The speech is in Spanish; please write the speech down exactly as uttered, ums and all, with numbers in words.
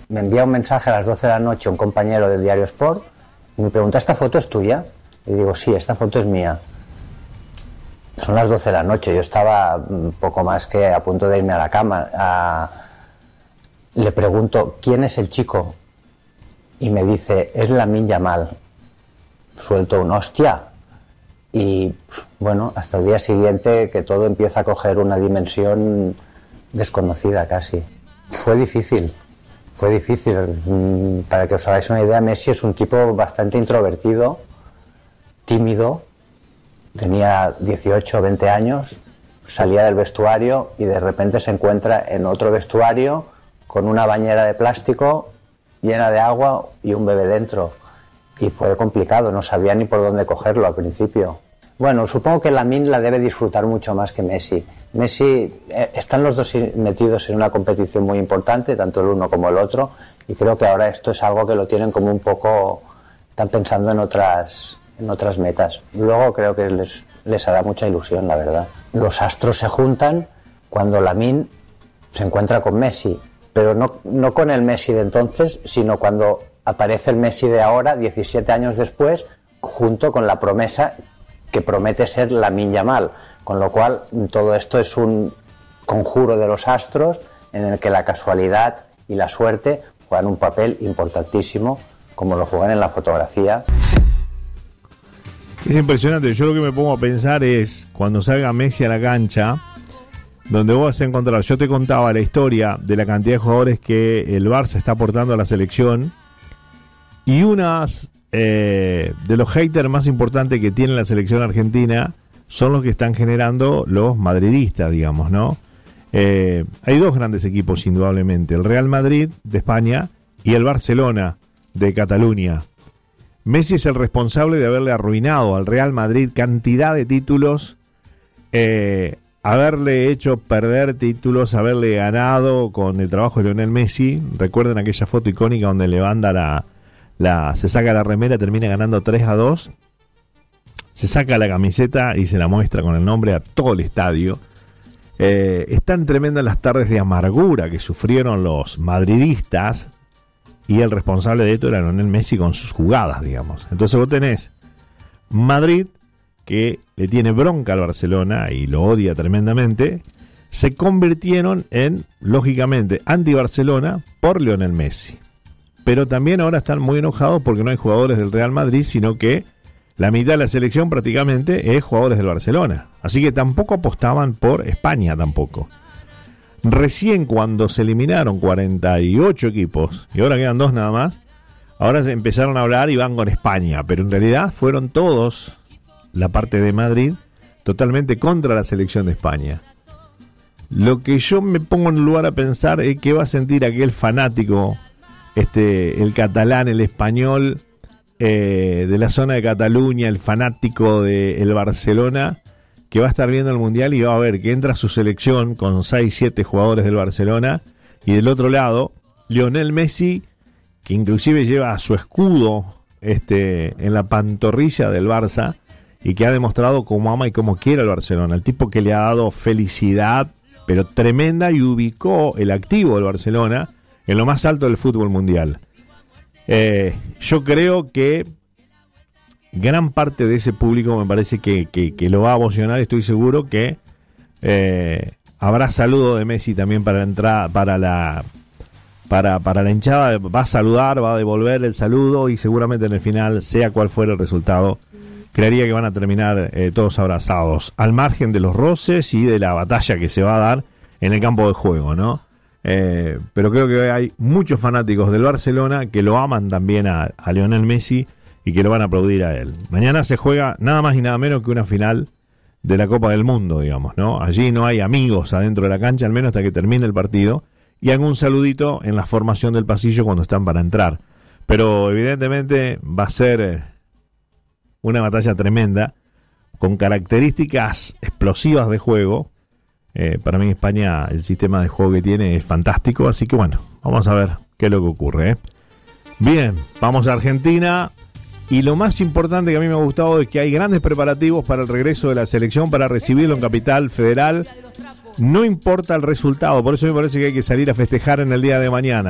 me envía un mensaje a las doce de la noche un compañero del diario Sport y me pregunta, ¿esta foto es tuya? Y digo, sí, esta foto es mía. Son las doce de la noche, yo estaba un poco más que a punto de irme a la cama. A... Le pregunto, ¿quién es el chico? Y me dice, es Lamine Yamal. Suelto un hostia. Y bueno, hasta el día siguiente que todo empieza a coger una dimensión desconocida casi. Fue difícil, fue difícil. Para que os hagáis una idea, Messi es un tipo bastante introvertido, tímido. Tenía dieciocho o veinte años, salía del vestuario y de repente se encuentra en otro vestuario con una bañera de plástico llena de agua y un bebé dentro. Y fue complicado, no sabía ni por dónde cogerlo al principio. Bueno, supongo que Lamine la debe disfrutar mucho más que Messi. Messi, eh, están los dos metidos en una competición muy importante, tanto el uno como el otro, y creo que ahora esto es algo que lo tienen como un poco, están pensando en otras, en otras metas. Luego creo que les, les hará mucha ilusión, la verdad. Los astros se juntan cuando Lamine se encuentra con Messi, pero no, no con el Messi de entonces, sino cuando aparece el Messi de ahora, diecisiete años después, junto con la promesa que promete ser Lamine Yamal, con lo cual todo esto es un conjuro de los astros en el que la casualidad y la suerte juegan un papel importantísimo, como lo juegan en la fotografía. Es impresionante, yo lo que me pongo a pensar es cuando salga Messi a la cancha, donde vos vas a encontrar, yo te contaba la historia de la cantidad de jugadores que el Barça está aportando a la selección, y unas eh, de los haters más importantes que tiene la selección argentina son los que están generando los madridistas, digamos, ¿no? Eh, hay dos grandes equipos, indudablemente, el Real Madrid de España y el Barcelona de Cataluña. Messi es el responsable de haberle arruinado al Real Madrid cantidad de títulos, eh, haberle hecho perder títulos, haberle ganado con el trabajo de Lionel Messi. Recuerden aquella foto icónica donde levanta la, la se saca la remera, termina ganando tres a dos, se saca la camiseta y se la muestra con el nombre a todo el estadio. Eh, están tremendas las tardes de amargura que sufrieron los madridistas, y el responsable de esto era Lionel Messi con sus jugadas, digamos. Entonces vos tenés Madrid, que le tiene bronca al Barcelona y lo odia tremendamente, se convirtieron en, lógicamente, anti-Barcelona por Lionel Messi. Pero también ahora están muy enojados porque no hay jugadores del Real Madrid, sino que la mitad de la selección prácticamente es jugadores del Barcelona. Así que tampoco apostaban por España tampoco. Recién cuando se eliminaron cuarenta y ocho equipos, y ahora quedan dos nada más, ahora se empezaron a hablar y van con España, pero en realidad fueron todos, la parte de Madrid, totalmente contra la selección de España. Lo que yo me pongo en lugar a pensar es qué va a sentir aquel fanático, este, el catalán, el español, eh, de la zona de Cataluña, el fanático del Barcelona, que va a estar viendo el Mundial y va a ver que entra su selección con seis siete jugadores del Barcelona, y del otro lado Lionel Messi, que inclusive lleva su escudo este, en la pantorrilla del Barça, y que ha demostrado cómo ama y cómo quiere al Barcelona, el tipo que le ha dado felicidad pero tremenda, y ubicó el activo del Barcelona en lo más alto del fútbol mundial. Eh, yo creo que gran parte de ese público me parece que, que, que lo va a emocionar. Estoy seguro que eh, habrá saludo de Messi también para la entrada, para la para, para la hinchada. Va a saludar, va a devolver el saludo, y seguramente en el final, sea cual fuera el resultado, creería que van a terminar eh, todos abrazados, al margen de los roces y de la batalla que se va a dar en el campo de juego, ¿no? Eh, pero creo que hay muchos fanáticos del Barcelona que lo aman también a, a Lionel Messi, y que lo van a aplaudir a él. Mañana se juega nada más y nada menos que una final de la Copa del Mundo, digamos, ¿no? Allí no hay amigos adentro de la cancha, al menos hasta que termine el partido, y algún saludito en la formación del pasillo cuando están para entrar. Pero evidentemente va a ser una batalla tremenda, con características explosivas de juego. Eh, para mí España, el sistema de juego que tiene es fantástico, así que bueno, vamos a ver qué es lo que ocurre, ¿eh? Bien, vamos a Argentina. Y lo más importante que a mí me ha gustado es que hay grandes preparativos para el regreso de la selección, para recibirlo en Capital Federal. No importa el resultado, por eso me parece que hay que salir a festejar en el día de mañana.